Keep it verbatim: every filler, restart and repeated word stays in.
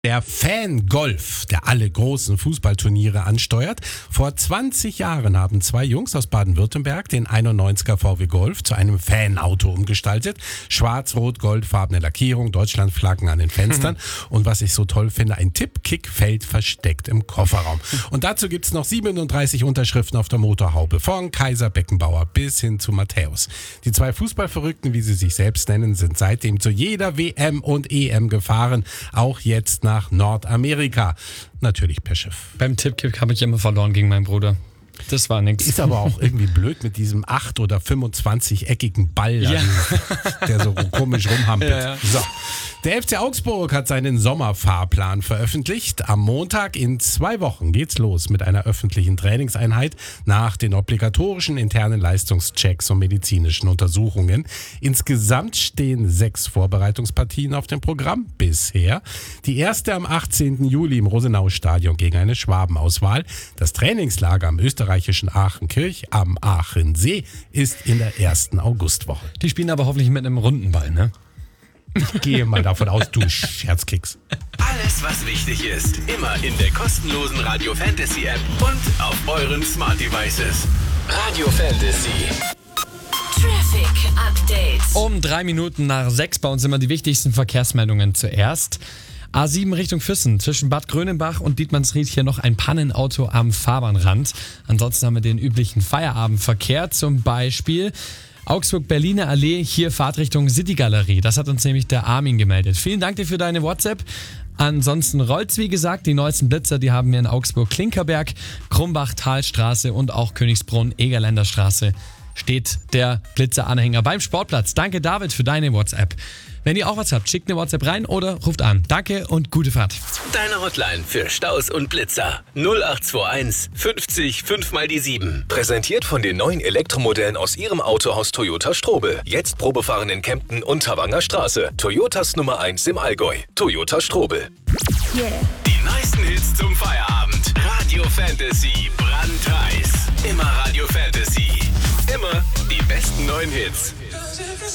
Der Fan-Golf, der alle großen Fußballturniere ansteuert. Vor zwanzig Jahren haben zwei Jungs aus Baden-Württemberg den einundneunziger V W Golf zu einem Fanauto umgestaltet. Schwarz-rot-goldfarbene Lackierung, Deutschlandflaggen an den Fenstern und was ich so toll finde, ein Tipp-Kick-Feld versteckt im Kofferraum. Und dazu gibt es noch siebenunddreißig Unterschriften auf der Motorhaube, von Kaiser Beckenbauer bis hin zu Matthäus. Die zwei Fußballverrückten, wie sie sich selbst nennen, sind seitdem zu jeder W M und E M gefahren, auch jetzt nach Nordamerika. Natürlich per Schiff. Beim Tippkick habe ich immer verloren gegen meinen Bruder. Das war nix. Ist aber auch irgendwie blöd mit diesem acht- oder fünfundzwanzig-eckigen Ball, Ja. der so komisch rumhampelt. Ja, ja. So. Der F C Augsburg hat seinen Sommerfahrplan veröffentlicht. Am Montag in zwei Wochen geht's los mit einer öffentlichen Trainingseinheit nach den obligatorischen internen Leistungschecks und medizinischen Untersuchungen. Insgesamt stehen sechs Vorbereitungspartien auf dem Programm bisher. Die erste am achtzehnten Juli im Rosenau-Stadion gegen eine Schwabenauswahl. Das Trainingslager am österreichischen Aachenkirch am Aachensee ist in der ersten Augustwoche. Die spielen aber hoffentlich mit einem runden Ball, ne? Ich gehe mal davon aus, du Scherzkeks. Alles, was wichtig ist, immer in der kostenlosen Radio Fantasy App und auf euren Smart Devices. Radio Fantasy. Traffic Update. Um drei Minuten nach sechs bei uns immer die wichtigsten Verkehrsmeldungen zuerst. A sieben Richtung Füssen, zwischen Bad Grönenbach und Dietmannsried hier noch ein Pannenauto am Fahrbahnrand. Ansonsten haben wir den üblichen Feierabendverkehr, zum Beispiel Augsburg-Berliner Allee, hier Fahrtrichtung City-Galerie. Das hat uns nämlich der Armin gemeldet. Vielen Dank dir für deine WhatsApp. Ansonsten rollt's, wie gesagt, die neuesten Blitzer, die haben wir in Augsburg-Klinkerberg, Krumbach-Talstraße und auch Königsbrunn-Egerländerstraße steht der Blitzeranhänger beim Sportplatz. Danke, David, für deine WhatsApp. Wenn ihr auch was habt, schickt eine WhatsApp rein oder ruft an. Danke und gute Fahrt. Deine Hotline für Staus und Blitzer. null acht zwei eins fünfzig fünf mal die sieben. Präsentiert von den neuen Elektromodellen aus Ihrem Autohaus Toyota Strobel. Jetzt Probefahren in Kempten und Havanger Straße. Toyotas Nummer eins im Allgäu. Toyota Strobel. Yeah. Die neuesten Hits zum Feierabend. Radio Fantasy, brandheiß. Immer Radio Fantasy. Immer die besten neuen Hits.